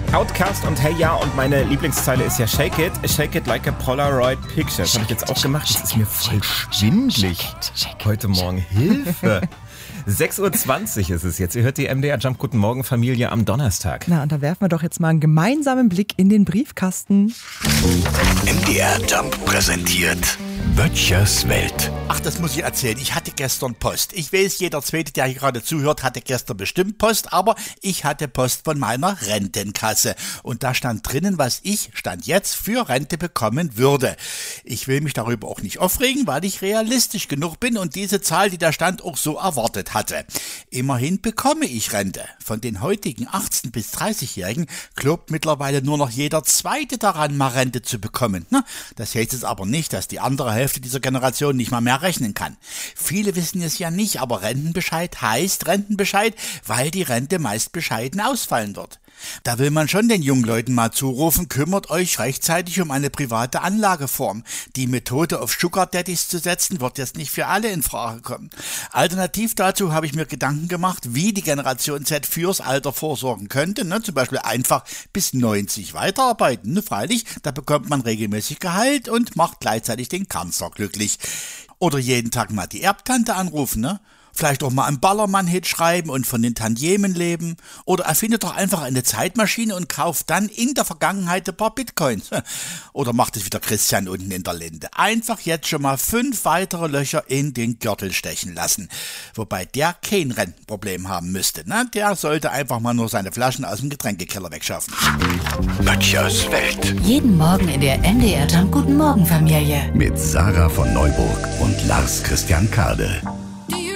Outcast und Hey Ja, und meine Lieblingszeile ist ja Shake it like a Polaroid Picture. Das habe ich jetzt auch gemacht. Das ist mir voll schwindelig heute Morgen. Hilfe! 6.20 Uhr ist es jetzt. Ihr hört die MDR Jump Guten Morgen Familie am Donnerstag. Na, und da werfen wir doch jetzt mal einen gemeinsamen Blick in den Briefkasten. MDR Jump präsentiert Böttchers Welt. Ach, das muss ich erzählen. Ich hatte gestern Post. Ich weiß, jeder Zweite, der hier gerade zuhört, hatte gestern bestimmt Post, aber ich hatte Post von meiner Rentenkasse. Und da stand drinnen, was ich, Stand jetzt, für Rente bekommen würde. Ich will mich darüber auch nicht aufregen, weil ich realistisch genug bin und diese Zahl, die da stand, auch so erwartet hatte. Immerhin bekomme ich Rente. Von den heutigen 18- bis 30-Jährigen glaubt mittlerweile nur noch jeder Zweite daran, mal Rente zu bekommen. Na, das heißt jetzt aber nicht, dass die andere Hälfte dieser Generation nicht mal mehr rechnen kann. Viele wissen es ja nicht, aber Rentenbescheid heißt Rentenbescheid, weil die Rente meist bescheiden ausfallen wird. Da will man schon den jungen Leuten mal zurufen, kümmert euch rechtzeitig um eine private Anlageform. Die Methode auf Sugar Daddies zu setzen, wird jetzt nicht für alle in Frage kommen. Alternativ dazu habe ich mir Gedanken gemacht, wie die Generation Z fürs Alter vorsorgen könnte. Zum Beispiel einfach bis 90 weiterarbeiten. Freilich, da bekommt man regelmäßig Gehalt und macht gleichzeitig den Kanzler glücklich. Oder jeden Tag mal die Erbtante anrufen, Vielleicht auch mal einen Ballermann-Hit schreiben und von den Tantiemen leben. Oder erfindet doch einfach eine Zeitmaschine und kauft dann in der Vergangenheit ein paar Bitcoins. Oder macht es wieder Christian unten in der Linde. Einfach jetzt schon mal 5 weitere Löcher in den Gürtel stechen lassen. Wobei der kein Rentenproblem haben müsste. Der sollte einfach mal nur seine Flaschen aus dem Getränkekeller wegschaffen. Böttchers Welt. Jeden Morgen in der MDR Jump Guten Morgen Familie. Mit Sarah von Neuburg und Lars Christian Kade.